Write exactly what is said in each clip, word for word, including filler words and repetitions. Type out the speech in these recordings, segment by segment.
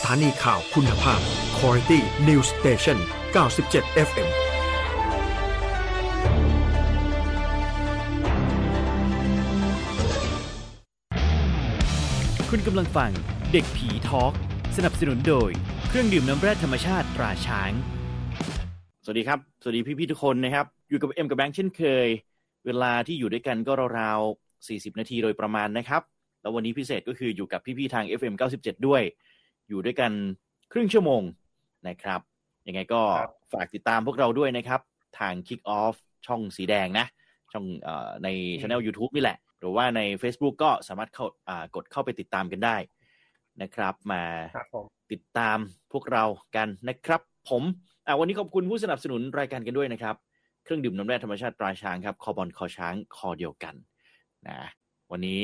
ถานีข่าวคุณภาพ Quality News Station เก้าสิบเจ็ด เอฟ เอ็มคุณกำลังฟังเด็กผีทอล์กสนับสนุนโดยเครื่องดื่มน้ำแร่ธรรมชาติตราช้างสวัสดีครับสวัสดีพี่ๆทุกคนนะครับอยู่กับเอ็มกับแบงค์เช่นเคยเวลาที่อยู่ด้วยกันก็ราวๆสี่สิบนาทีโดยประมาณนะครับแล้ววันนี้พิเศษก็คืออยู่กับพี่ๆทาง เอฟ เอ็ม เก้าสิบเจ็ดด้วยอยู่ด้วยกันครึ่งชั่วโมงนะครับยังไงก็ฝากติดตามพวกเราด้วยนะครับทาง Kick Off ช่องสีแดงนะช่องเอ่อใน Channel YouTube นี่แหละหรือว่าใน Facebook ก็สามารถเข้าอ่ากดเข้าไปติดตามกันได้นะครับมาติดตามพวกเรากันนะครับผมอ่าวันนี้ขอบคุณผู้สนับสนุนรายการกันด้วยนะครับเครื่องดื่มน้ำแร่ธรรมชาติตราช้างครับคอบอลคอช้างคอเดียวกันนะวันนี้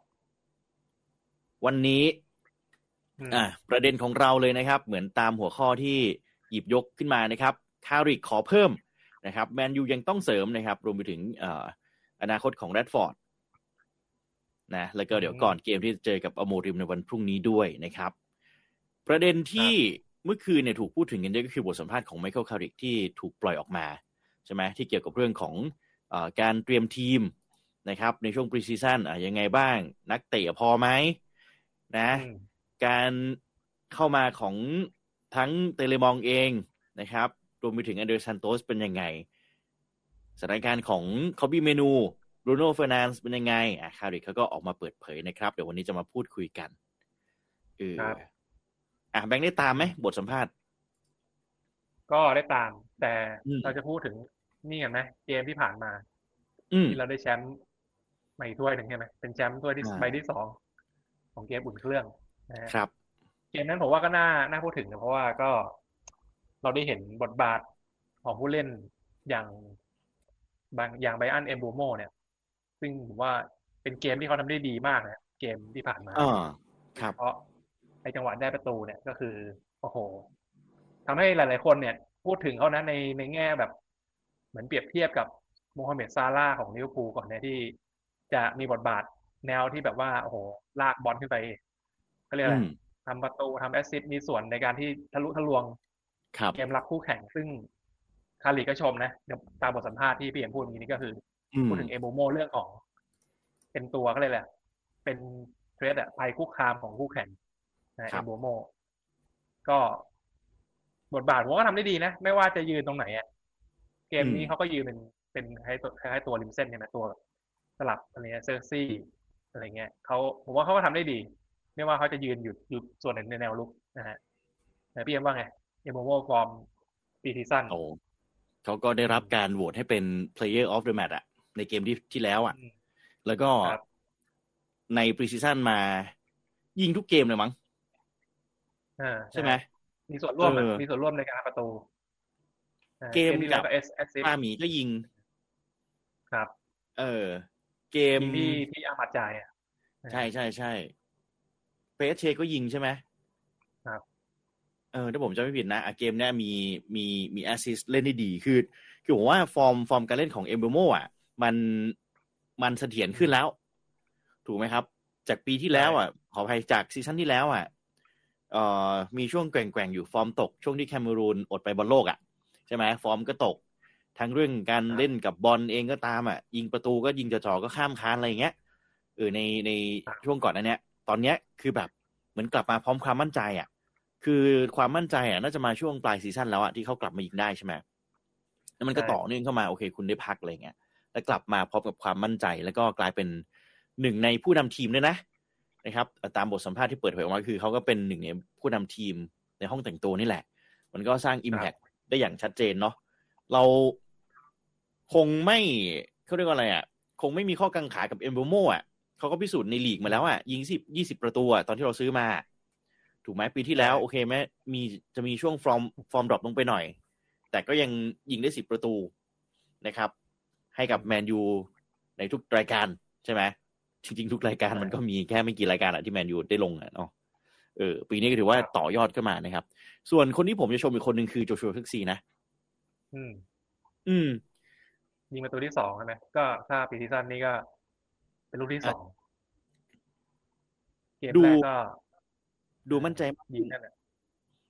วันนี้อ่าประเด็นของเราเลยนะครับเหมือนตามหัวข้อที่หยิบยกขึ้นมานะครับคาริกขอเพิ่มนะครับแมนยูยังต้องเสริมนะครับรวมไปถึงเอ่ออนาคตของแรดฟอร์ดนะแล้วก็เดี๋ยวก่อนเกมที่จะเจอกับอโมริมในวันพรุ่งนี้ด้วยนะครับประเด็นที่เมื่อคืนเนี่ยถูกพูดถึงกันเยอะก็คือบทสัมภาษณ์ของไมเคิลคาริกที่ถูกปล่อยออกมาใช่ไหมที่เกี่ยวกับเรื่องของเอ่อการเตรียมทีมนะครับในช่วงพรีซีซั่นอ่ะยังไงบ้างนักเตะพอไหมนะการเข้ามาของทั้งเตเลมองเองนะครับรวมไปถึงอันเดอร์ซันโตสเป็นยังไงสถานการณ์ของคอบบี้เมนูบรูโน่เฟอร์นันด์เป็นยังไงอ่ะคาริกเขาก็ออกมาเปิดเผยนะครับเดี๋ยววันนี้จะมาพูดคุยกันเอออ่ะแบงค์ได้ตามไหมบทสัมภาษณ์ก็ได้ตามแต่เราจะพูดถึงนี่กันไหมเกมที่ผ่านมาที่เราได้แชมป์ใหม่ถ้วยหนึ่งใช่ไหมเป็นแชมป์ถ้วยที่ใบที่สองของเกมอุ่นเครื่องนะครับเกมนั้นผมว่าก็น่าน่าพูดถึงนะเพราะว่าก็เราได้เห็นบทบาทของผู้เล่นอย่างบางอย่างไบอันเอมบูโมเนี่ยซึ่งผมว่าเป็นเกมที่เขาทำได้ดีมากนะเกมที่ผ่านมาครับเพราะไอ้จังหวะได้ประตูเนี่ยก็คือโอ้โหทำให้หลายๆคนเนี่ยพูดถึงเขานะในในแง่แบบเหมือนเปรียบเทียบกับโมฮัมเหม็ดซาร่าของลิเวอร์พูลก่อนเนี่ยที่จะมีบทบาทแนวที่แบบว่าโอ้โหลากบอลขึ้นไปเขาเรียกอะไรทำประตูทำแอสซิสต์มีส่วนในการที่ทะลุทะลวงเกมรับคู่แข่งซึ่งคาริก็ชมนะตามบทสัมภาษณ์ที่พี่เอ็มพูดอย่างนี้ก็คือพูดถึงเอโบโมเรื่องของเป็นตัวก็เลยแหละเป็นเทรดอะภัยคุกคามของคู่แข่งนะเอโบโมก็บทบาทผมว่าทำได้ดีนะไม่ว่าจะยืนตรงไหนอะเกมนี้เขาก็ยืนเป็นเป็นคล้ายตัวคล้ายตัวริมเส้นใช่ไหมตัวสลับอะไรเงี้ยเซอร์ซี่อะไรเงี้ยเขาผมว่าเขาก็ทำได้ดีไม่ว่าเขาจะยืนอยู่อยู่ส่วนไหนในแนวลุกนะฮะแต่พี่เอ็มว่าไงเอโบโมฟอร์มปีซีซั่นโอ้เขาก็ได้รับการโหวตให้เป็น Player of the Match อ่ะในเกมที่ที่แล้วอ่ะแล้วก็ในพรีซีซั่นมายิงทุกเกมเลยมั้งใช่ไหมมีส่วนร่วมมีส่วนร่วมในการประตูเกมกับปาหมีก็ยิงครับเออเกมที่ที่อามัดจ่ายอ่ะใช่ใช่ใช่เปเชก็ยิงใช่ไหมครับเออถ้าผมจำไม่ผิดนะเกมเนี้ยมีมีมีแอสซิสต์เล่นได้ดีคือคือผมว่าฟอร์มฟอร์มการเล่นของเอมเบโมอ่ะมันมันเสถียรขึ้นแล้วถูกไหมครับจากปีที่แล้วอ่ะขออภัยจากซีซั่นที่แล้วอ่ะเอ่อมีช่วงแกว่งๆอยู่ฟอร์มตกช่วงที่แคเมรูนอดไปบอลโลกอ่ะใช่ไหมฟอร์มก็ตกทั้งเรื่องการเล่นกับบอลเองก็ตามอ่ะยิงประตูก็ยิงจ่อๆก็ข้ามคานอะไรอย่างเงี้ยเออในในช่วงก่อนนั้นเนี้ยตอนเนี้ยคือแบบเหมือนกลับมาพร้อมความมั่นใจอ่ะคือความมั่นใจอ่ะน่าจะมาช่วงปลายซีซั่นแล้วอ่ะที่เขากลับมายิงได้ใช่ไหมแล้วมันก็ต่อเนื่องเข้ามาโอเคคุณได้พักอะไรเงี้ยแล้วกลับมาพร้อมกับความมั่นใจแล้วก็กลายเป็นหนึ่งในผู้นำทีมด้วยนะนะครับตามบทสัมภาษณ์ที่เปิดเผยออกมาคือเขาก็เป็นหนึ่งในผู้นำทีมในห้องแต่งตัวนี่แหละมันก็สร้าง impact ได้อย่างชัดเจนเนาะเราคงไม่เขาเรียกว่าอะไรอ่ะคงไม่มีข้อกังขากับเอมโบโมอ่ะเขาก็พิสูจน์ในลีกมาแล้วอ่ะยิงสิบ ยี่สิบประตูอ่ะตอนที่เราซื้อมาถูกไหมปีที่แล้วโอเคไหมมีจะมีช่วงฟอร์มฟอร์มดรอปลงไปหน่อยแต่ก็ยังยิงได้สิบประตูนะครับให้กับแมนยูในทุกรายการใช่ไหมจริงๆทุกรายการมันก็มีแค่ไม่กี่รายการอ่ะที่แมนยูได้ลงอ่ะเนาะเออปีนี้ก็ถือว่าต่อยอดขึ้นมานะครับส่วนคนที่ผมจะชมอีกคนหนึ่งคือโจชัวคึกซีนะอืมอืมยิงประตูที่สองใช่ไหมก็ถ้าปีซีซั่นนี้ก็เป็นลูกที่สองเกมแรกก็ดูมั่นใจยิงนั่นแหละ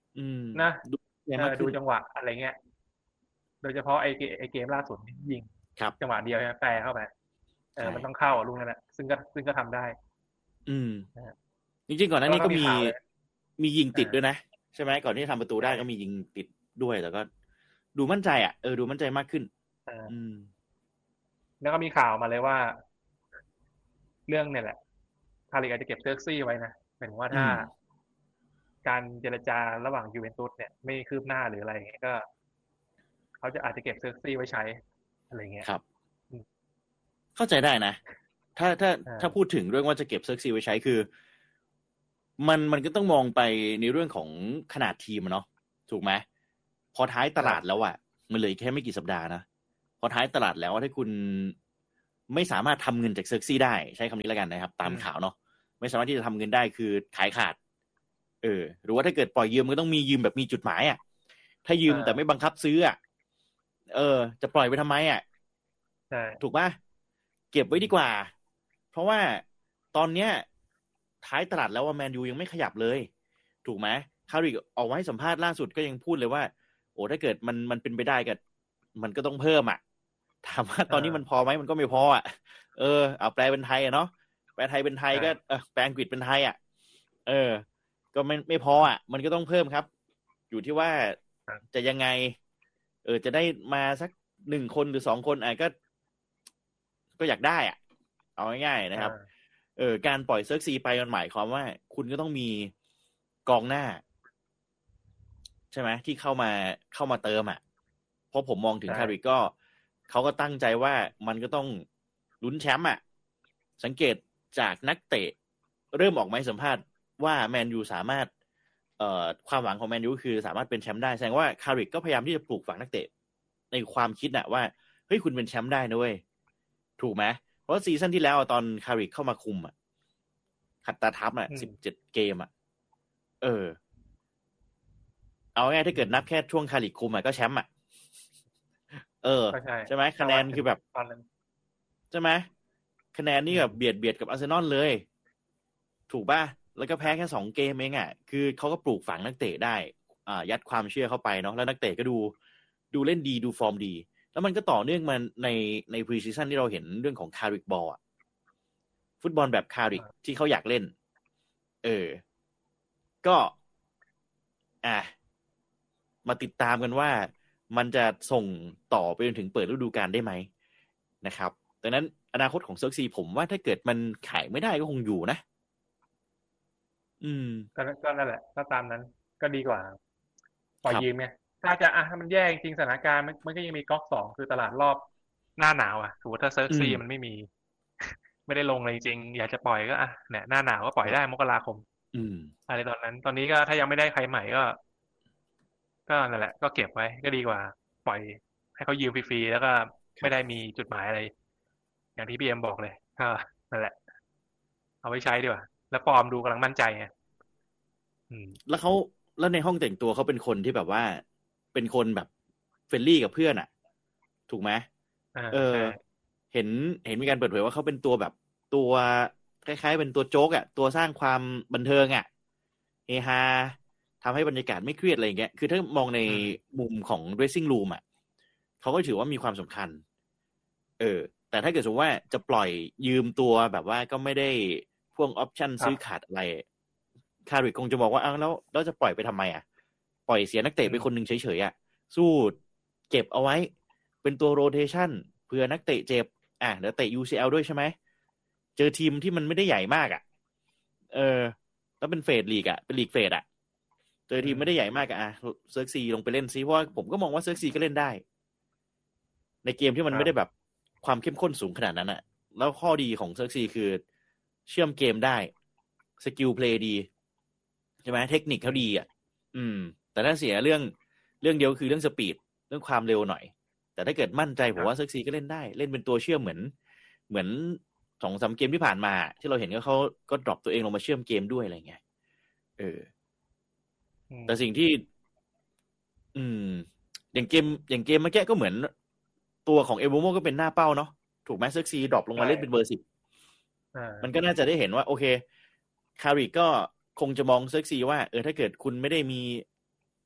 อืมนะดูแย่เอมากอขึ้ดูนจังหวะ อะไรเงี้ย โดยเฉพาะไอ้เก ไอ้เกมล่าสุดนี่ยิงครับจังหวะเดียวใช่ไหม แปรเข้าไป เอใชอ่มันต้องเข้าอะลูกนั้นน่ะ ซึ่งก็ ซึ่งก็ทำได้อืมนะฮะจริง ๆ ก่อนหน้านี้แล้วก็ก็มีมีข่าวเลยมียิงติดอาด้วยนะ ใช่ไหม ก่อนที่จะทำประตูใชได้ก็่มียิงติดด้วย แต่ก็ดูมั่นใจอะ เออ ดูมั่นใจมากขึ้นเอออืมแล้วก็มีข่าวมาเลยว่า เรื่องเนี่ยแหละ Carrick อาจจะเก็บ Xerxes ไว้นะ หมายถึงว่าอืถ้ามการเจรจาระหว่าง Juventus เนี่ยไม่คืบหน้า หรืออะไรอย่างเงี้ย ก็ เขาจะ อาจจะเก็บ Xerxes ไว้ใช้ อะไรเงี้ยครับอืมเข้าใจได้นะ ถ้า ถ้าอถ้าาพูดถึงเรื่องว่าจะเก็บ Xerxes ไว้ใช้ คือ มัน มันก็ต้องมองไปในเรื่องของขนาดทีมอะเนาะ ถูกไหม พอท้ายตลาดแล้วอะ มันเหลืออีกแค่ไม่กี่สัปดาห์นะ พอท้ายตลาดแล้วถ้าคุณไม่สามารถทำเงินจาก Xerxes ได้ ใช้คำนี้แล้วกันนะครับ ตามข่าวเนาะ ไม่สามารถที่จะทำเงินได้ คือขายขาด เออ หรือว่าถ้าเกิดปล่อยยืมมันก็ต้องมียืมแบบมีจุดหมายอะ ถ้ายืมแต่ไม่บังคับซื้ออะ เออ จะปล่อยไปทำไมอะใช่ถูกเปล่า เก็บไว้ดีกว่า เพราะว่าตอนเนี้ยท้ายตลาดแล้วอะ แมนยูยังไม่ขยับเลย ถูกไหม Carrick ออกมาให้สัมภาษณ์ล่าสุดก็ยังพูดเลยว่า โอ้ ถ้าเกิดมัน มันเป็นไปได้ก็ มันก็ต้องเพิ่มอะ ถามว่า ตอนนี้มันพอไหม มันก็ไม่พออะ เออ เอาแปลเป็นไทยอะเนาะ แปลไทยเป็นไทยก็ เออ แปลอังกฤษเป็นไทยอะ เออ ก็ไม่ ไม่พออะ มันก็ต้องเพิ่มครับ อยู่ที่ว่าจะยังไง เออ จะได้มาสัก หนึ่ง คนหรือ สอง คน อ่า ก็ ก็อยากได้อะ เอาง่าย ๆ นะครับ เออ การปล่อย Xerxes ไปมันหมายความว่า คุณก็ต้องมีกองหน้า ใช่ไหม ที่เข้ามา เข้ามาเติมอะ เพราะผมมองถึง Carrick ก็ เขาก็ตั้งใจว่ามันก็ต้องลุ้นแชมป์อะ สังเกตจากนักเตะเริ่มออกมาให้สัมภาษณ์ว่า แมนยูสามารถ เอ่อ ความหวังของแมนยูก็คือสามารถเป็นแชมป์ได้ แสดงว่า Carrick ก็พยายามที่จะปลูกฝังนักเตะในความคิดน่ะว่า เฮ้ย คุณเป็นแชมป์ได้นะเว้ย ถูกไหม เพราะซีซั่นที่แล้วตอน Carrick เข้ามาคุมอะ หัตถทัพอะ สิบเจ็ด เกมอะ เออ เอาง่ายๆ ถ้าเกิดนับแค่ช่วง Carrick คุมอะก็แชมป์อะ เออก็ใช่ใช่ไหม คะแนนคือแบบตอนนั้นใช่ไหม คะแนนนี่แบบเบียดเบียดกับอาร์เซนอลเลย ถูกป่ะ แล้วก็แพ้แค่ สอง เกมเองอะคือเขาก็ปลูกฝังนักเตะได้ อ่า ยัดความเชื่อเข้าไปเนาะ แล้วนักเตะก็ดู ดูเล่นดี ดูฟอร์มดี แล้วมันก็ต่อเนื่องมาใน ใน Pre-season ที่เราเห็นเรื่องของ Carrick Ball อะ ฟุตบอลแบบ Carrick ที่เขาอยากเล่น เออ ก็ อ่า มาติดตามกันว่า มันจะส่งต่อไปจนถึงเปิดฤดูกาลได้ไหมนะครับ ดังนั้นอนาคตของ Xerxes ผมว่าถ้าเกิดมันขายไม่ได้ก็คงอยู่นะ อืมก็ ก็นั่นแหละ ก็ตามนั้น ก็ดีกว่า ปล่อยครับยืมไง ถ้าจะ อะ ถ้ามันแย่จริง ๆ สถานการณ์ มัน มันก็ยังมีก๊อก สอง คือตลาดรอบหน้าหนาวอะ สมมุติถ้าอื Xerxes มมันไม่มี ไม่ได้ลงเลยจริง ๆ อยากจะปล่อยก็ อะ เนี่ยหน้าหนาวก็ปล่อยได้มกราคมอืมอะไรตอนนั้น ตอนนี้ก็ถ้ายังไม่ได้ใครใหม่ก็ ก็นั่นแหละ ก็เก็บไว้ก็ดีกว่า ปล่อยให้เขายืมฟรี ๆ แล้วก็ไม่ได้มีจุดหมายอะไร อย่างที่พี่เอ็มบอกเลย ก็นั่นแหละ เอาไว้ใช้ดีกว่า แล้วฟอร์มดูกำลังมั่นใจไง อืมแล้วเขา แล้วในห้องแต่งตัวเขาเป็นคนที่แบบว่า เป็นคนแบบ friendly กับเพื่อนอะ ถูกไหมอาเออใช่เห็น เห็นมีการเปิดเผยว่าเขาเป็นตัวแบบ ตัวคล้าย ๆ เป็นตัวโจ๊กอะ ตัวสร้างความบันเทิงอะ เฮฮา ทำให้บรรยากาศไม่เครียด อะไรอย่างเงี้ย คือถ้ามองในอืมมุมของ dressing room อะ เขาก็ถือว่ามีความสำคัญ เออ แต่ถ้าเกิดสมมุติว่าจะปล่อยยืมตัวแบบว่าก็ไม่ได้พ่วงออปชันครซัื้บอขาดอะไร Carrick คงจะบอกว่า อ้าว แล้ว แล้วจะปล่อยไปทำไมอะ ปล่อยเสียนักเตะอืมไปคนหนึ่งเฉย ๆ อะ สู้เก็บเอาไว้เป็นตัว rotation เผื่อนักเตะเจ็บ อ่า เดี๋ยวเตะ ยู ซี แอล ด้วยใช่ไหม เจอทีมที่มันไม่ได้ใหญ่มากอะ เออ แล้วเป็นเฟสลีกอะ เป็นลีกเฟสอะ เจอทีมไม่ได้ใหญ่มากอะ อ่ะ Xerxes ลงไปเล่นซิ เพราะว่าผมก็มองว่า Xerxes ก็เล่นได้ ในเกมที่มันไม่ได้แบบความเข้มข้นสูงขนาดนั้นอะแล้วข้อดีของ Xerxes คือเชื่อมเกมได้ สกิลเพลย์ดี ใช่ไหม เทคนิคเขาดีอะ อืม แต่ถ้าเสียเรื่อง เรื่องเดียวคือเรื่องสปีด เรื่องความเร็วหน่อย แต่ถ้าเกิดมั่นใจผมว่า Xerxes ก็เล่นได้ เล่นเป็นตัวเชื่อมเหมือน เหมือน สองสาม เกมที่ผ่านมาที่เราเห็นว่าเขาก็ดรอปตัวเองลงมาเชื่อมเกมด้วย อะไรเงี้ย เออ แต่สิ่งที่ อืม อย่างเกม อย่างเกมเมื่อกี้ก็เหมือนตัวของ Mbeumo ก็เป็นหน้าเป้าเนาะ ถูกไหม Xerxes ดรอปลงมาเล่นเป็นเบอร์ สิบอามันก็น่าจะได้เห็นว่า โอเค Carrick ก็คงจะมอง Xerxes ว่า เออ ถ้าเกิดคุณไม่ได้มี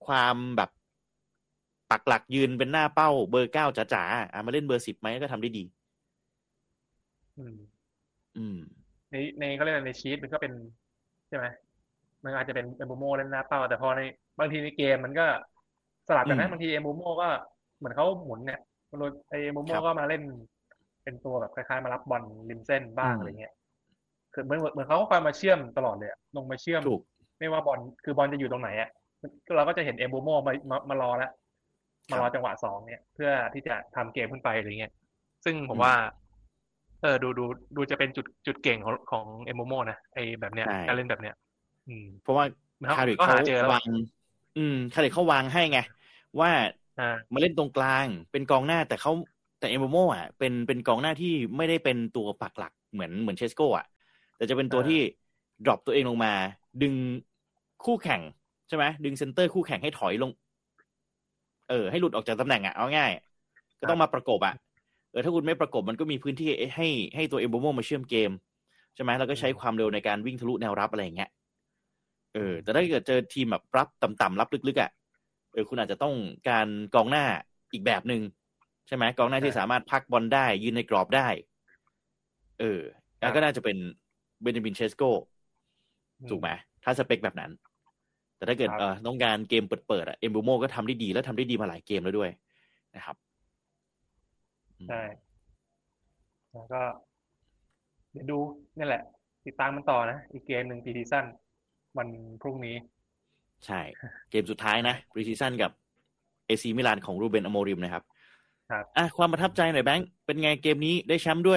ความแบบปักหลักยืนเป็นหน้าเป้าเบอร์เก้าจ๋าๆอ่ะมาเล่นเบอร์สิบไหมก็ทำได้ดีอืมอืมในในเขาเรียกอะไรในชีตมันก็เป็นใช่ไหมมันอาจจะเป็นเอมบูโมเล่นหน้าเป้าแต่พอในบางทีในเกมมันก็สลับกันอืนะมบางทีเอมบูโมก็เหมือนเขาหมุนเนี่ยมันโดนไอเอมบูโมครับก็มาเล่น เป็นตัวแบบคล้ายๆมารับบอลริมเส้นบ้างอืมอะไรเงี้ยคือเหมือนเหมือนเขาก็คอยมาเชื่อมตลอดเลยอะลงมาเชื่อมถูกไม่ว่าบอลคือบอลจะอยู่ตรงไหนอ่ะเราก็จะเห็นเอมบูโมมามามารอแล้วคมารับรอจังหวะสองเนี่ย เพื่อที่จะทำเกมขึ้นไปอะไรเงี้ยซึ่งผมอืมว่า เออดูดูดูจะเป็นจุดจุดเก่งของของเอมบูโมนะไอแบบเนี้ยใช่การเล่นแบบเนี้ย อืมเพราะว่าเหมือนเขาคาริกก็เขาหาเจอแล้ววาง อืมคาริกเขาวางให้ไง ว่าอ่ามาเล่นตรงกลางเป็นกองหน้าแต่เขาแต่เอมโบโมอ่ะเป็นเป็นกองหน้าที่ไม่ได้เป็นตัวปักหลักเหมือนเหมือนเชสโก้อ่ะแต่จะเป็นตัวอ่าที่ดรอปตัวเองลงมา ดึงคู่แข่งใช่ไหมดึงเซนเตอร์คู่แข่งให้ถอยลง เออให้หลุดออกจากตำแหน่งอ่ะเอาง่ายก็ต้องมาประกบอ่ะเออถ้าคุณไม่ประกบมันก็มีพื้นที่ให้ให้ตัวเอมโบโมมาเชื่อมเกมใช่ไหมแล้วก็ใช้ความเร็วในการวิ่งทะลุแนวรับอะไรอย่างเงี้ยเออแต่ถ้าเกิดเจอทีมแบบรับต่ำๆรับลึกๆอ่ะเออคุณอาจจะต้องการกองหน้าอีกแบบหนึ่งใช่ไหมกองหน้าที่สามารถพักบอลได้ยืนในกรอบได้เออแล้วก็น่าจะเป็นเบนจามินเชสโกถูกไหมถ้าสเปคแบบนั้นแต่ถ้าเกิดเออต้องการเกมเปิดๆอ่ะเอมบูโมก็ทำได้ดีแล้วทำได้ดีมาหลายเกมแล้วด้วยนะครับใช่แล้วก็เดี๋ยวดูนี่แหละ ติดตามมันต่อนะอีกเกมหนึ่งปีซีซั่นวันพรุ่งนี้ใช่เกมสุดท้ายนะพรีซีซั่นกับเอซีมิลานของรูเบนอโมริมนะครับครับอ่ะความประทับใจหน่อยแบงค์เป็นไงเกมนี้ได้แชมป์ด้วย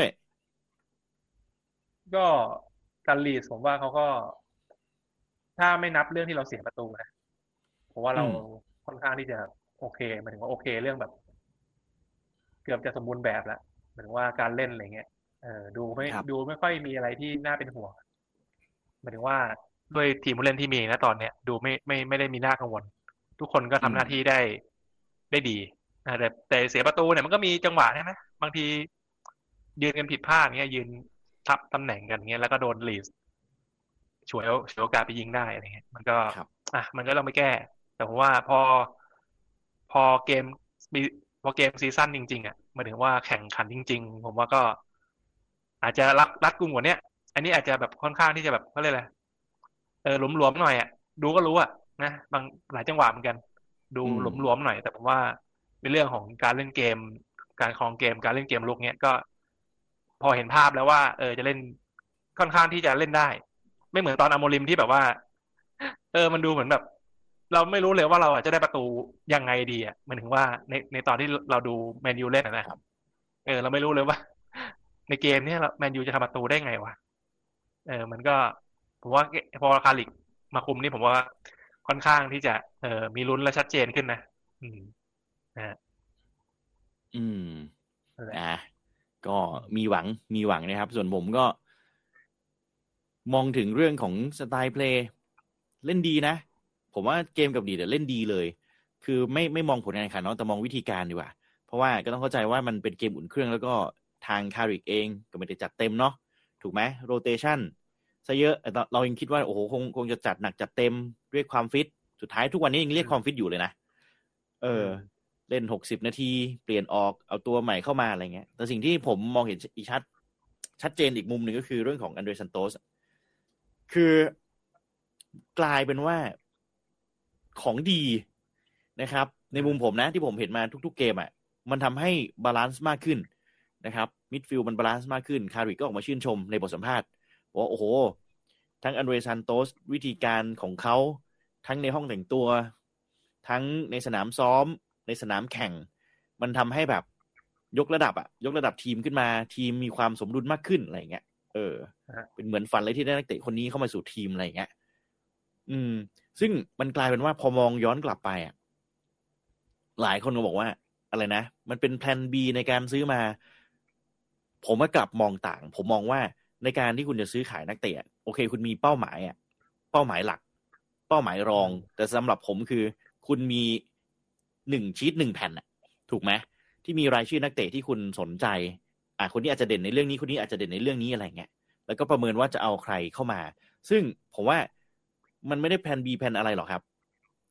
ก็การลีดผมว่าเขาก็ ถ้าไม่นับเรื่องที่เราเสียประตูนะเพราะว่าเราค่อนข้างที่จะโอเคหมายถึงว่าโอเคเรื่องแบบ เกือบจะสมบูรณ์แบบแล้วหมายถึงว่าการเล่นอะไรเงี้ยเออดูไม่ดูไม่ค่อยมีอะไรที่น่าเป็นห่วงหมายถึงว่าด้วยทีมผู้เล่นที่มีนะตอนเนี้ยดูไม่ไม่ไม่ได้มีน่ากังวลทุกคนก็ทำหน้าที่ได้ได้ดีแต่แต่เสียประตูเนี่ยมันก็มีจังหวะใช่ไหมบางทียืนกันผิดพลาดเงี้ยยืนทับตำแหน่งกันเงี้ยแล้วก็โดนลีสฉวยฉวยโอกาสไปยิงได้อะไรเงี้ยมันก็อ่ะมันก็ต้องไปแก้แต่ผมว่าพอพอเกมพอเกมซีซั่นจริงๆอ่ะหมายถึงว่าแข่งขันจริงๆผมว่าก็อาจจะรัดรัดกุมกว่านี้อันนี้อาจจะแบบค่อนข้างที่จะแบบเขาเรียกอะไรเออหลวมๆหน่อยอ่ะดูก็รู้อ่ะนะบางหลายจังหวะเหมือนกันดูหลวมๆหน่อยแต่ผมว่าในเรื่องของการเล่นเกมการครองเกมการเล่นเกมลุกเนี้ยก็พอเห็นภาพแล้วว่าเออจะเล่นค่อนข้างที่จะเล่นได้ไม่เหมือนตอนอโมริมที่แบบว่าเออมันดูเหมือนแบบเราไม่รู้เลยว่าเราจะได้ประตูยังไงดีอ่ะหมายถึงว่าในในตอนที่เราดูแมนยูเล่นนะครับเออเราไม่รู้เลยว่าในเกมนี้แมนยูจะทำประตูได้ไงวะเออมันก็ผมว่าพอคาริกมาคุมนี่ผมว่าค่อนข้างที่จะเออมีลุ้นและชัดเจนขึ้นนะอืมนะอืมอ่ะก็มีหวังมีหวังนะครับส่วนผมก็มองถึงเรื่องของสไตล์เพลย์เล่นดีนะผมว่าเกมกับดีเดี๋ยวเล่นดีเลยคือไม่ไม่มองผลการแข่งขันเนาะแต่มองวิธีการดีกว่าเพราะว่าก็ต้องเข้าใจว่ามันเป็นเกมอุ่นเครื่องแล้วก็ทางคาริกเองก็ไม่ได้จัดเต็มเนาะถูกไหมโรเตชันซะเยอะเรายังคิดว่าโอ้โหคงคงจะจัดหนักจัดเต็มเรียกความฟิตสุดท้ายทุกวันนี้ยังเรียกความฟิตอยู่เลยนะเออเล่นหกสิบนาทีเปลี่ยนออกเอาตัวใหม่เข้ามาอะไรเงี้ยแต่สิ่งที่ผมมองเห็นอีกชัดชัดเจนอีกมุมหนึ่งก็คือเรื่องของอันเดรซันโตสคือกลายเป็นว่าของดีนะครับในมุมผมนะที่ผมเห็นมาทุกๆเกมอ่ะมันทำให้บาลานซ์มากขึ้นนะครับมิดฟิลด์มันบาลานซ์มากขึ้นคาริกก็ออกมาชื่นชมในบทสัมภาษณ์ว่าโอ้โหทั้งอันเดรซันโตสวิธีการของเขาทั้งในห้องแต่งตัวทั้งในสนามซ้อมในสนามแข่งมันทำให้แบบยกระดับอ่ะยกระดับทีมขึ้นมาทีมมีความสมดุลมากขึ้นอะไรเงี้ยเออเป็นเหมือนฝันเลยที่ได้นักเตะคนนี้เข้ามาสู่ทีมอะไรเงี้ยอืมซึ่งมันกลายเป็นว่าพอมองย้อนกลับไปอ่ะหลายคนก็บอกว่าอะไรนะมันเป็นแพลน B ในการซื้อมาผมก็กลับมองต่างผมมองว่าในการที่คุณจะซื้อขายนักเตะโอเคคุณมีเป้าหมายอ่ะเป้าหมายหลักเป้าหมายรองแต่สำหรับผมคือคุณมีหนึ่งชีทหนึ่งแผ่นอ่ะถูกไหมที่มีรายชื่อนักเตะที่คุณสนใจอ่ะคนนี้อาจจะเด่นในเรื่องนี้คนนี้อาจจะเด่นในเรื่องนี้อะไรเงี้ยแล้วก็ประเมินว่าจะเอาใครเข้ามาซึ่งผมว่ามันไม่ได้แผน B แผนอะไรหรอกครับ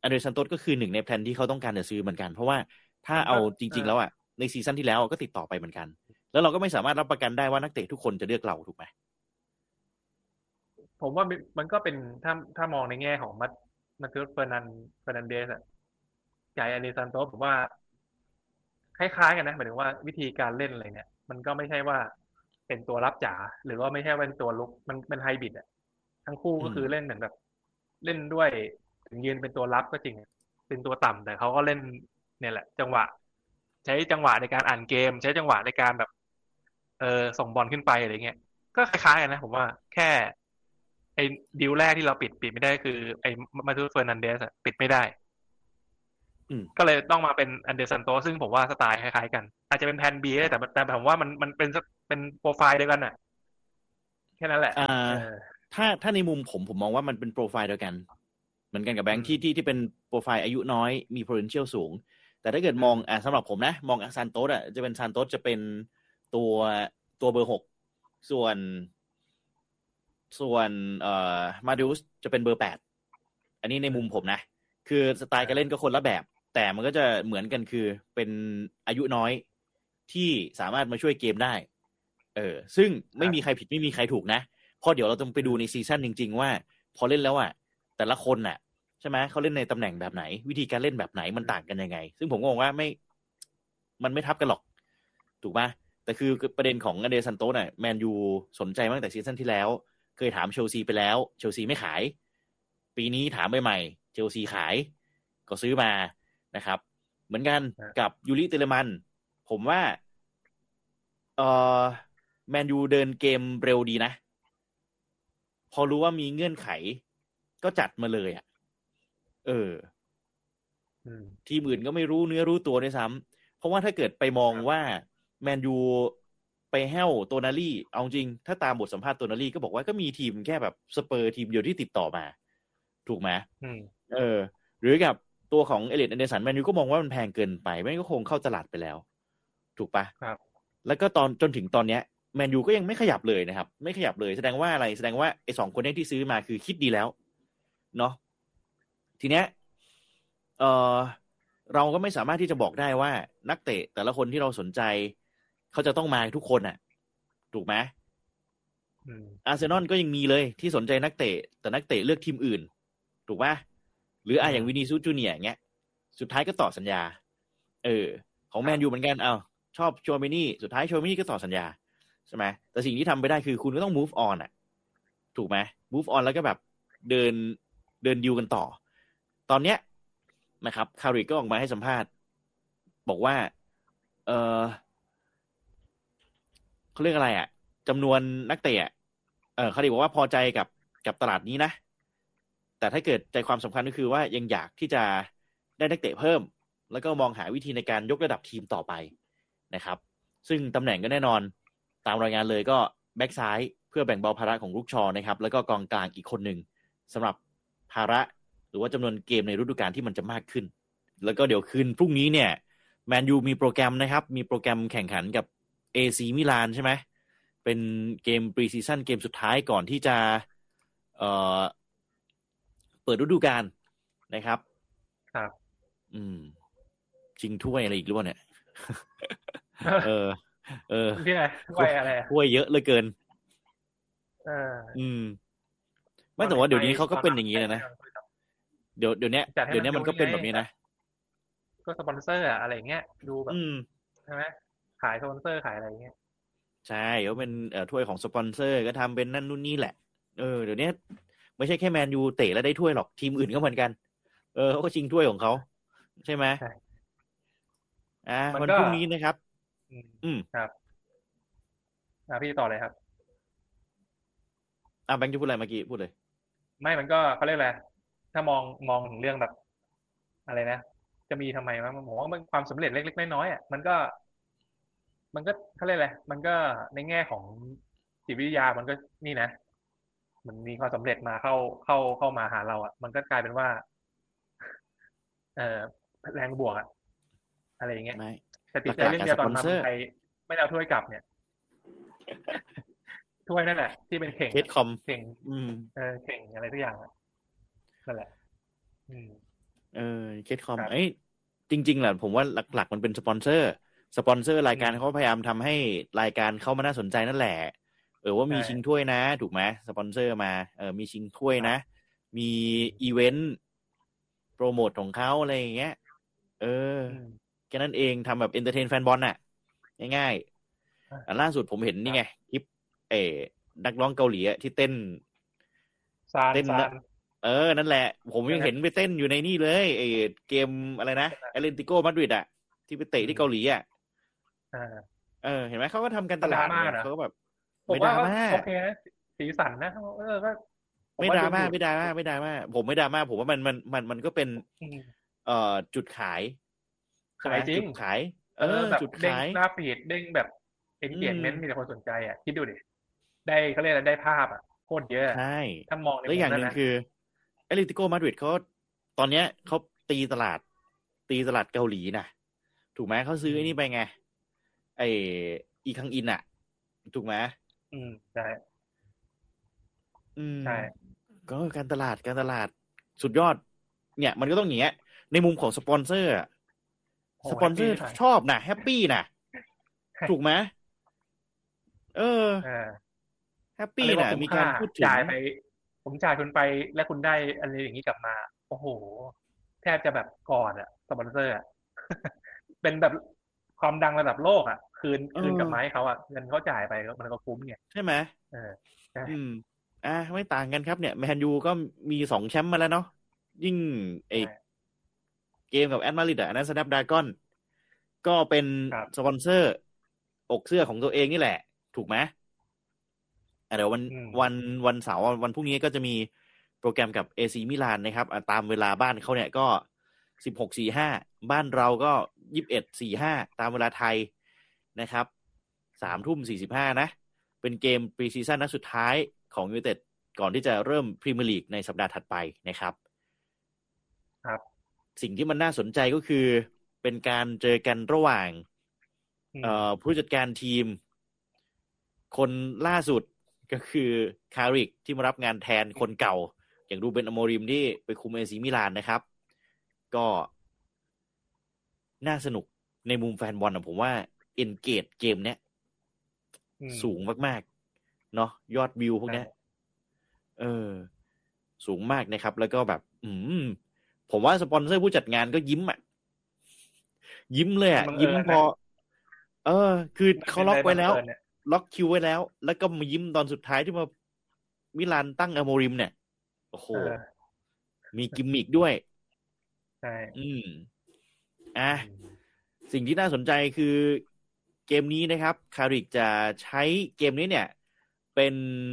อันเดรซันโตสก็คือหนึ่งในแพลนที่เขาต้องการจะซื้อเหมือนกันเพราะว่าถ้าเอาจริงๆแล้วอ่ะในซีซั่นที่แล้วก็ติดต่อไปเหมือนกันแล้วเราก็ไม่สามารถรับประกันได้ว่านักเตะทุกคนจะเลือกเราถูกไหมผมว่ามันก็เป็นถ้าถ้ามองในแง่ของมัตมัตเตอร์เฟอร์นันเฟอร์นันเดสอะกับอเดรซันโตสผมว่าคล้ายๆกันนะหมายถึงว่าวิธีการเล่นอะไรเนี่ยมันก็ไม่ใช่ว่าเป็นตัวรับจ๋าหรือว่าไม่ใช่เป็นตัวลุกมันเป็นไฮบริดอะทั้งคู่ก็คือเล่นเหมือนแบบเล่นด้วยถึงยืนเป็นตัวรับก็จริงเป็นตัวต่ำแต่เขาก็เล่นเนี่ยแหละจังหวะใช้จังหวะในการอ่านเกมใช้จังหวะในการแบบเออส่งบอลขึ้นไปอะไรเงี้ยก็คล้ายๆกันนะผมว่าแค่ไอ้ดีลแรกที่เราปิดปิดไม่ได้คือไอ้มาตูเฟอร์นันเดสปิดไม่ได้ก็เลยต้องมาเป็นอันเดอร์ซันโตซึ่งผมว่าสไตล์คล้ายๆกันอาจจะเป็นแผน B ได้แต่แต่ผมว่ามันมันเป็นเป็นโปรไฟล์เดียวกันอ่ะแค่นั้นแหละอ่าถ้าถ้าในมุมผมผมมองว่ามันเป็นโปรไฟล์เดียวกันเหมือนกันกับแบงค์ที่ที่ที่เป็นโปรไฟล์อายุน้อยมี potential สูงแต่ถ้าเกิดมองอ่าสำหรับผมนะมองซานโตสอ่ะจะเป็นซานโตสจะเป็นตัวตัวเบอร์หกส่วนส่วนเอ่อมาดิอุสจะเป็นเบอร์แปดอันนี้ในมุมผมนะคือสไตล์การเล่นก็คนละแบบแต่มันก็จะเหมือนกันคือเป็นอายุน้อยที่สามารถมาช่วยเกมได้เออซึ่งไม่มีใครผิดไม่มีใครถูกนะเพราะเดี๋ยวเราต้องไปดูในซีซั่นจริงๆว่าพอเล่นแล้วอ่ะแต่ละคนน่ะใช่ไหมเขาเล่นในตำแหน่งแบบไหนวิธีการเล่นแบบไหนมันต่างกันยังไงซึ่งผมก็มองว่าไม่มันไม่ทับกันหรอกถูกป่ะแต่คือประเด็นของอเดซันโตน่ะแมนยูสนใจมาตั้งแต่ซีซั่นที่แล้วเคยถามเชลซีไปแล้วเชลซีไม่ขายปีนี้ถามใหม่ๆเชลซีขายก็ซื้อมานะครับเหมือนกันกับยูริเตเลมันผมว่าเอ่อแมนยูเดินเกมเร็วดีนะพอรู้ว่ามีเงื่อนไขก็จัดมาเลยอ่ะเออทีมอื่นก็ไม่รู้เนื้อรู้ตัวด้วยซ้ำเพราะว่าถ้าเกิดไปมองว่าแมนยูไปแห้วโตนาลี่เอาจริงถ้าตามบทสัมภาษณ์โตนาลี่ก็บอกว่าก็มีทีมแค่แบบสเปอร์ทีมเดียวที่ติดต่อมาถูกไหมเออหรือกับตัวของเอเลียต แอนเดอร์สันแมนยูก็มองว่ามันแพงเกินไปไม่ก็คงเข้าตลาดไปแล้วถูกปะครับแล้วก็ตอนจนถึงตอนเนี้ยแมนยูก็ยังไม่ขยับเลยนะครับไม่ขยับเลยแสดงว่าอะไรแสดงว่าไอ้สองคนนี้ที่ซื้อมาคือคิดดีแล้วเนาะทีเนี้ยเออเราก็ไม่สามารถที่จะบอกได้ว่านักเตะแต่ละคนที่เราสนใจเขาจะต้องมาทุกคนน่ะถูกไหมอาร์เซนอลก็ยังมีเลยที่สนใจนักเตะแต่นักเตะเลือกทีมอื่นถูกปะหรืออ่ะอย่างวินิซูสจูเนียร์อย่างเงี้ยสุดท้ายก็ต่อสัญญาเออของแมนยูเหมือนกันเอาชอบโชเมนี่สุดท้ายโชเมนี่ก็ต่อสัญญาใช่ไหมแต่สิ่งที่ทำไปได้คือคุณก็ต้อง move on อ่ะถูกไหม move on แล้วก็แบบเดินเดินดิวกันต่อตอนเนี้ยนะครับคาริกก็ออกมาให้สัมภาษณ์บอกว่าเออเขาเรียกอะไรอ่ะจำนวนนักเตะเออคาริกบอกว่าพอใจกับกับตลาดนี้นะแต่ถ้าเกิดใจความสำคัญก็คือว่ายังอยากที่จะได้นักเตะเพิ่มแล้วก็มองหาวิธีในการยกระดับทีมต่อไปนะครับซึ่งตำแหน่งก็แน่นอนตามรายงานเลยก็แบ็กซ้ายเพื่อแบ่งเบาภาระของลูกชอนะครับแล้วก็กองกลางอีกคนหนึ่งสำหรับภาระหรือว่าจำนวนเกมในฤดูกาลที่มันจะมากขึ้นแล้วก็เดี๋ยวคืนพรุ่งนี้เนี่ยแมนยูมีโปรแกรมนะครับมีโปรแกรมแข่งขันกับ เอ ซี มิลานใช่ไหมเป็นเกมปรีซีซั่นเกมสุดท้ายก่อนที่จะเอ่อเปิดฤดูกาลนะครับครับอืมชิงถ้วยอะไรอีกหรือเปล่าเนี่ยเออเออที่ไหนถ้วยอะไรถ้วยเยอะเหลือเกินเอออืมไม่แต่ว่าเดี๋ยวนี้เขาก็เป็นอย่างนี้นะเดี๋ยวเดี๋ยวนี้เดี๋ยวนี้มันก็เป็นแบบนี้นะก็สปอนเซอร์อะไรเงี้ยดูแบบใช่ไหมขายสปอนเซอร์ขายอะไรเงี้ยใช่เขาเป็นเอ่อถ้วยของสปอนเซอร์ก็ทำเป็นนั่นนู่นนี่แหละเออเดี๋ยวนี้ไม่ใช่แค่แมนยูเตะแล้วได้ถ้วยหรอกทีมอื่นก็เหมือนกันเออเขาก็ชิงถ้วยของเขาใช่ไหมอ่าวันพรุ่งนี้นะครับอืมครับอ่าพี่ต่อเลยครับอ่าแบงค์จะพูดอะไรเมื่อกี้พูดเลยไม่มันก็เขาเรียกอะไรถ้ามองมองถึงเรื่องแบบอะไรนะจะมีทำไมวะผมว่ามันความสำเร็จเล็กๆน้อยๆอ่ะมันก็มันก็เขาเรียกอะไรมันก็ในแง่ของจิตวิทยามันก็นี่นะมันมีความสำเร็จมาเข้าเข้าเข้ามาหาเราอ่ะมันก็กลายเป็นว่าเออแรงบวกอะอะไรอย่างเงี้ยแต่ติดใจเรื่องเดียวตอนมาเมืองไทยไม่เอาถ้วยกลับเนี่ยถ้วยนั่นแหละที่เป็นเข่งเคสคอมเข่งเออเข่งอะไรทุกอย่างนั่นแหละ อืมเออเคสคอมครับเอ้ยจริงๆแหละผมว่าหลักๆมันเป็นสปอนเซอร์สปอนเซอร์รายการอืมเขาพยายามทำให้รายการเขามาน่าสนใจนั่นแหละเออว่ามีใช่ชิงถ้วยนะถูกไหมสปอนเซอร์มาเออมีชิงถ้วยครับนะ มีอีเวนต์โปรโมทของเขาอะไรอย่างเงี้ยเอออืมแค่นั้นเองทำแบบเอนเตอร์เทนแฟนบอลน่ะง่ายอ่ะๆอันล่าสุดผมเห็นนี่ไงคลิปเออนักร้องเกาหลีอะที่เต้นซานเต้นซานะนเออนั่นแหละ ผมยังใช่ไหมเห็นไปเต้นอยู่ในนี่เลยไอเกมอะไรนะใช่ไหมแอตเลติโกมาดริดอะที่ไปเตะอืมที่เกาหลีอะอ่าเออเห็นไหมเขาก็ทำการตก็ดลาราดม่าเนี่ยนะเขาก็แบบผมไม่ดว่าราก็ม่าโอเคนะสีสันนะเออก็ผมไม่ว่าดราดึงม่าดูดไม่ดราม่าไม่ดราม่าผมไม่ดราม่าผมว่ามันมันมันมันก็เป็นอืมเอ่อจุดขายใช่ไหมขายจริจุงดขายเอเอออแบบจุดเด้งขายหน้าฟีดเด้งแบบอืม engagement มีแต่คนสนใจอ่ะคิดดูดิได้เขาเรียกอะไรได้ภาพอ่ะโคตรเยอะใช่ถ้ามองในแล้วมุอมย่างนั้หนนึ่งนะคือแอตเลติโกมาดริดเขาตอนเนี้ยเขาตีตลาด ตีตลาดเกาหลีนะถูกไหมเขาซื้ออืมไอ้นี่ไปไงไออีคังอินอ่ะถูกไหมอืมใช่อืมใช่ก็การตลาดการตลาดสุดยอด เนี่ย มันก็ต้องอย่างเงี้ยในมุมของสปอนเซอร์อะโอ้สปอนเซอร์แฮปปี้ชอบนะแฮปปี้นะถูกไหมเออเออแฮปเขาปี้เรียกว่านะคุ้มมีค่าการพูดถึงจ่ายไป ผมจ่ายคุณไปแล้วคุณได้อะไรอย่างนี้กลับมา โอ้โห แทบจะแบบกอดอะสปอนเซอร์อะ เป็นแบบความดังระดับโลกอะคืนเออคืนกลับมาให้เขาอะเงินเขาจ่ายไปมันก็คุ้มไงใช่ไหมเออใช่อืม อ่ะไม่ต่างกันครับเนี่ยแมนยูก็มีสองแชมป์มาแล้วเนาะยิ่งไอใช่เกมกับแอตมาดริดอ่ะอันนั้นสแนปดราก้อนก็เป็นครับสปอนเซอร์อกเสื้อของตัวเองนี่แหละ ถูกไหมอ่ะเดี๋ยววันอืมวันวันเสาร์วันพรุ่งนี้ก็จะมีโปรแกรมกับเอซีมิลานนะครับอ่ะตามเวลาบ้านเขาเนี่ยก็สิบหกสี่ห้าบ้านเราก็ยี่สิบเอ็ดสี่ห้าตามเวลาไทยนะครับสามทุ่มสี่สิบห้านะเป็นเกมพรีซีซั่นนัดสุดท้ายของยูไนเต็ดก่อนที่จะเริ่มพรีเมียร์ลีกในสัปดาห์ถัดไปนะครับครับสิ่งที่มันน่าสนใจก็คือเป็นการเจอกันระหว่างอืมเอ่อผู้จัดการทีม คนล่าสุดก็คือคาริกที่มารับงานแทนคนเก่า อย่างรูเบนอโมริมที่ไปคุมเอซีมิลานนะครับ ก็น่าสนุกในมุมแฟนบอลนะผมว่าเอนเกจเกมเนี้ยอืมสูงมากๆเนาะยอดวิวพวกเนี้ยใช่เออ สูงมากนะครับ แล้วก็แบบ อืม ผมว่าสปอนเซอร์ผู้จัดงานก็ยิ้มอ่ะ ยิ้มเลยอ่ะบังเอิญยิ้มพอ เออ คือมันเขาเป็นล็อกอะไรไว้บังแล้วเอิญเนี่ยล็อกคิวไว้แล้ว แล้วก็มายิ้มตอนสุดท้ายที่มามิลานตั้งอโมริมเนี่ย โอ้โหเออมีกิมมิกด้วยใช่อืม อ่ะอืมสิ่งที่น่าสนใจคือเกมนี้นะครับ คาริกจะใช้เกมนี้เนี่ย เป็น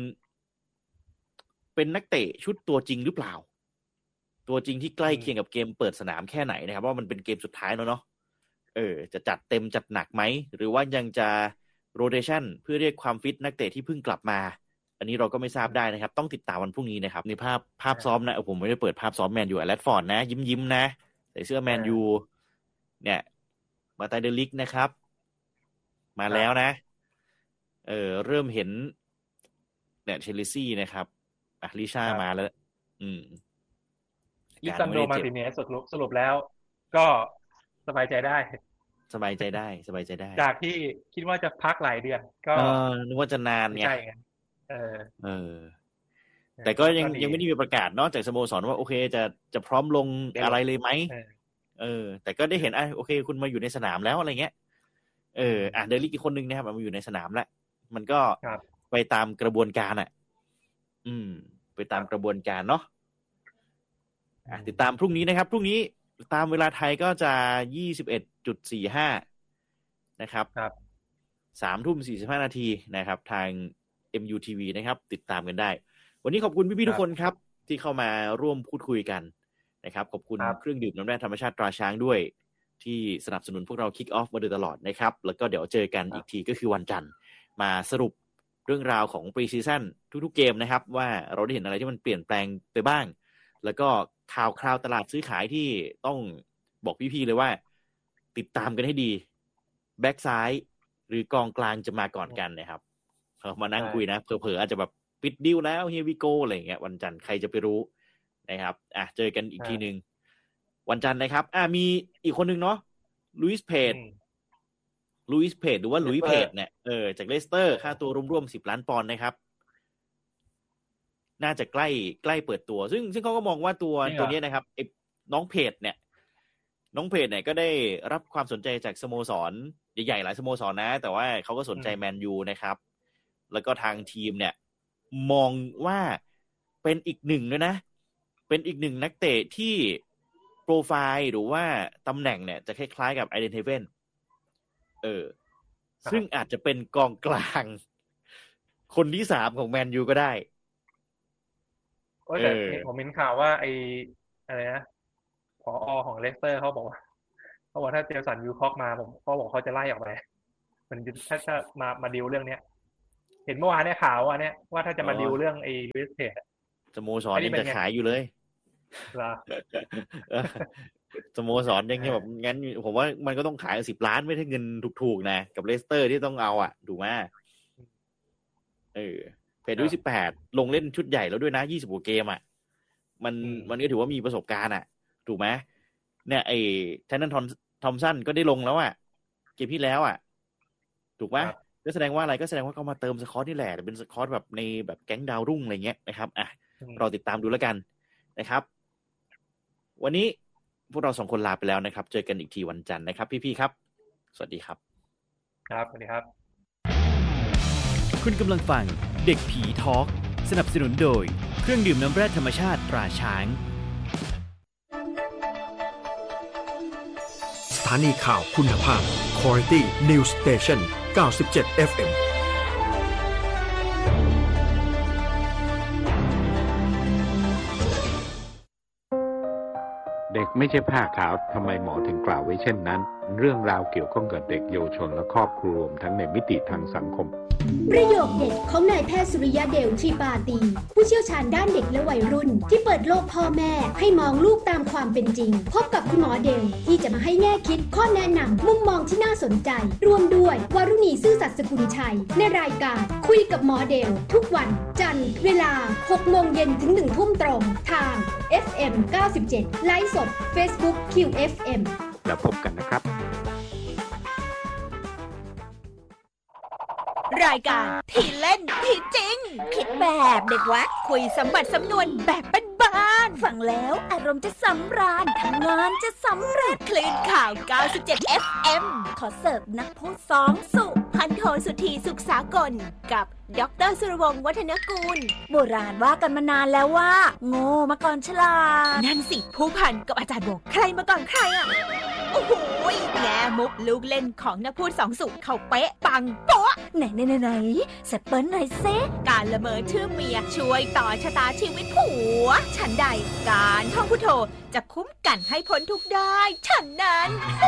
เป็นนักเตะชุดตัวจริงหรือเปล่า ตัวจริงที่ใกล้อืมเคียงกับเกมเปิดสนามแค่ไหนนะครับว่ามันเป็นเกมสุดท้ายแล้วเนาะเออ จะจัดเต็มจัดหนักไหม หรือว่ายังจะโรเ t ชันเพื่อเรียกความฟิตนักเตะที่เพิ่งกลับมา อันนี้เราก็ไม่ทราบได้นะครับ ต้องติดตามวันพรุ่งนี้นะครับในภาพภาพซ้อมนะเออผมไม่ได้เปิดภาพซ้อมแมนยูแรดฟอร์ดนะ ยิ้มยิ้มๆนะใส่เสื้อแมนยูเนี่ย มาไตเดลิกนะครับ มาแล้วนะ เออเริ่มเห็นเนี่ยเชลซีนะครับอ่ะลิซ่าครับมาแล้ว อืมลิซันโด มาร์ติเนสสรุปสรุปแล้ว ก็สบายใจได้สบายใจได้สบายใจได้จากที่คิดว่าจะพักหลายเดือน ก็เออนึกว่าจะนานไม่ไงใช่ไงเออเออ แต่ก็ยังดียังไม่ได้มีประกาศนอกจากสโมสรว่าโอเคจะจะพร้อมลงเดี๋ยวอะไรเลยไหมเออเออ แต่ก็ได้เห็นอ่ะโอเค คุณมาอยู่ในสนามแล้วอะไรเงี้ยเอออ่ะเดลิกอีกคนนึงนะครับมาอยู่ในสนามแล้วมันก็ครับไปตามกระบวนการอ่ะ อืม ไปตามกระบวนการเนาะอ่ะติดตามพรุ่งนี้นะครับพรุ่งนี้ตามเวลาไทยก็จะ ยี่สิบเอ็ดจุดสี่ห้า นะครับครับสามทุ่มสี่สิบห้านาทีนะครับ ทาง เอ็ม ยู ที วี นะครับ ติดตามกันได้ วันนี้ขอบคุณพี่ๆทุกคนครับ ที่เข้ามาร่วมพูดคุยกันนะครับ ขอบคุณครับเครื่องดื่มน้ำแร่ธรรมชาติตราช้างด้วย ที่สนับสนุนพวกเรา Kick Off มาโดยตลอดนะครับ แล้วก็เดี๋ยวเจอกันอีกทีก็คือวันจันทร์มาสรุปเรื่องราวของ Pre-season ทุกๆเกมนะครับ ว่าเราได้เห็นอะไรที่มันเปลี่ยนแปลงไปบ้าง แล้วก็ข่าวคราวตลาดซื้อขายที่ต้องบอกพี่ๆเลยว่า ติดตามกันให้ดีแบ็กซ้ายหรือกองกลางจะมาก่อนกันนะครับเรามานั่งคุยนะเผลอๆอาจจะแบบปิดดิวแล้วเฮยวิโกอะไรอย่างเงี้ยวันจันทร์ใครจะไปรู้นะครับอ่ะเจอกันอีกทีนึงวันจันทร์นะครับอ่ามีอีกคนนึงเนาะลุยส์เพจลุยส์เพจหรือว่าลุยส์เพจเนี่ยเออจากเลสเตอร์ค่าตัวรวมๆสิบล้านปอนด์นะครับน่าจะใกล้ใกล้เปิดตัวซึ่งซึ่งเขาก็มองว่าตัวตัวนี้นะครับไอ้น้องเพจเนี่ยน้องเพจเนี่ยก็ได้รับความสนใจจากสโมสรใหญ่ๆหลายสโมสรนะแต่ว่าเขาก็สนใจแมนยูนะครับแล้วก็ทางทีมเนี่ยมองว่าเป็นอีกหนึ่งด้วยนะเป็นอีกหนึ่งนักเตะที่โปรไฟล์หรือว่าตำแหน่งเนี่ยจะคล้ายๆกับไอเดนเฮเว่นเออซึ่งอาจจะเป็นกองกลางคนที่สามของแมนยูก็ได้โอ้ยแต่ผมเห็นข่าวว่าไออะไรนะผอ.ของเลสเตอร์เขาบอกว่าเขาบอกถ้าเจสันวิลค็อกมาผมเขาบอกเขาจะไล่ออกไปมันถ้าจะมามาดีลเรื่องเนี้ยเห็นเมื่อวานเนี่ยข่าวว่าเนี่ยว่าถ้าจะมาดีลเรื่องไอ้ลิสเทดสโมสรยังจะขายอยู่เลยสโมสรยังแบบงั้นผมว่ามันก็ต้องขายสิบล้านไม่ใช่เงินถูกๆนะกับเลสเตอร์ที่ต้องเอาอ่ะถูกไหมเออเพจด้วยสิบแปดลงเล่นชุดใหญ่แล้วด้วยนะยี่สิบกว่าเกมอ่ะมันมันก็ถือว่ามีประสบการณ์อ่ะถูกไหมเนี่ยไอ้แทนนันทอนทอมสันก็ได้ลงแล้วอ่ะเกมที่แล้วอ่ะถูกไหมก็แสดงว่าอะไรก็แสดงว่าเขามาเติมสคอตนี่แหละแต่เป็นสคอตแบบในแบบแก๊งดาวรุ่งอะไรเงี้ยนะครับอ่ะเราติดตามดูแล้วกันนะครับวันนี้พวกเราสองคนลาไปแล้วนะครับเจอกันอีกทีวันจันทร์นะครับพี่ๆครับสวัสดีครับครับสวัสดีครับคุณกำลังฟังเด็กผีทอล์กสนับสนุนโดยเครื่องดื่มน้ำแร่ธรรมชาติตราช้างสถานีข่าวคุณภาพ Quality News Station เก้าสิบเจ็ด เอฟ เอ็มเด็กไม่ใช่ผ้าขาวทำไมหมอถึงกล่าวไว้เช่นนั้นเรื่องราวเกี่ยวข้องกับเด็กเยาวชนและครอบครัวรวมทั้งในมิติทางสังคมประโยคเด็ดของนายแพทย์สุริยะเดลทรีปาตีผู้เชี่ยวชาญด้านเด็กและวัยรุ่นที่เปิดโลกพ่อแม่ให้มองลูกตามความเป็นจริงพบกับคุณหมอเดลที่จะมาให้แง่คิดข้อแนะนำมุมมองที่น่าสนใจรวมด้วยวารุณีซื่อสัตย์สกุลชัยในรายการคุยกับหมอเดลทุกวันจันทร์เวลา หกโมงเย็นถึง หนึ่งทุ่มตรงทาง เอฟ เอ็ม เก้าสิบเจ็ด ไลฟ์สด Facebook คิว เอฟ เอ็มแล้วพบกันนะครับรายการที่เล่นที่จริงคิดแบบเด็กวัดคุยสมบัติสำนวนแบบบ้านๆฟังแล้วอารมณ์จะสำราญทำงานจะสำเร็จคลื่นข่าว เก้าสิบเจ็ด เอฟ เอ็ม ขอเสิร์ฟนักพูดสองสุพันโทสุธีสุขสากลกับดร.สุรวงศ์วัฒนกูลโบราณว่ากันมานานแล้วว่าโง่มาก่อนฉลาดนั่นสิผู้พันกับอาจารย์บอกใครมาก่อนใครอ่ะโอ้โหแง่มุกลูกเล่นของนักพูดสองสุเขาเป๊ะปังโป๊ะไหนไหนไหนไหนเสร็จเปิ้ลหน่อยเซการละเมอชื่อเมียช่วยต่อชะตาชีวิตผัวฉันใดการท่องพุทโธจะคุ้มกันให้พ้นทุกได้ฉันนั้น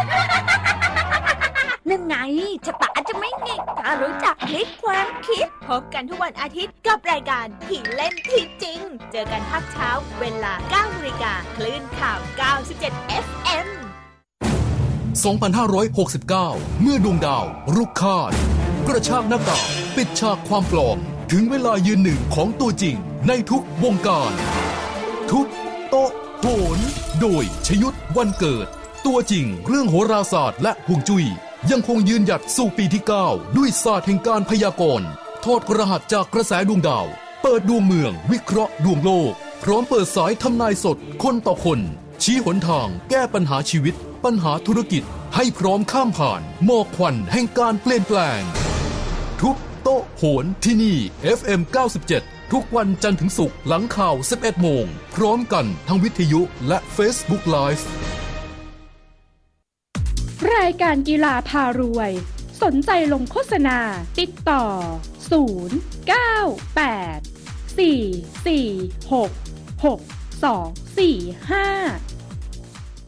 นั่นไงชะตาจะไม่หงิกถ้ารู้จักพลิกความคิดพบกันทุกวันอาทิตย์กับรายการที่เล่นที่จริงเจอกันภาคเช้าเวลา เก้านาฬิกา คลื่นข่าว เก้าสิบเจ็ด เอฟ เอ็มสองพันห้าร้อยหกสิบเก้า เมื่อดวงดาวรุกคาดกระชากหน้ากากปิดฉากความปลอมถึงเวลายืนหนึ่งของตัวจริงในทุกวงการทุกโต๊ะโหนโดยชยุทธวันเกิดตัวจริงเรื่องโหราศาสตร์และฮวงจุ้ยยังคงยืนหยัดสู่ปีที่เก้าด้วยศาสตร์แห่งการพยากรณ์ถอดรหัสจากกระแสดวงดาวเปิดดวงเมืองวิเคราะห์ดวงโลกพร้อมเปิดสายทำนายสดคนต่อคนชี้หนทางแก้ปัญหาชีวิตปัญหาธุรกิจให้พร้อมข้ามผ่านหมอกควันแห่งการเปลี่ยนแปลงทุกโต๊ะโหนที่นี่ เอฟ เอ็ม เก้าสิบเจ็ด ทุกวันจันทร์ถึงศุกร์หลังข่าว สิบเอ็ดโมงพร้อมกันทั้งวิทยุและ Facebook Live รายการกีฬาพารวยสนใจลงโฆษณาติดต่อศูนย์ เก้า แปด สี่ สี่ หก หก สอง สี่ ห้า